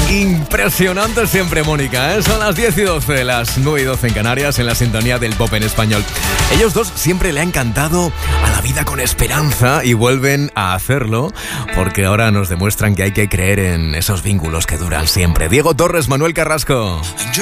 Impresionante siempre, Mónica, ¿eh? Son las 10 y 12, las 9 y 12 en Canarias, en la sintonía del pop en español. Ellos dos siempre le han cantado a la vida con esperanza y vuelven a hacerlo porque ahora nos demuestran que hay que creer en esos vínculos que duran siempre. Diego Torres, Manuel Carrasco.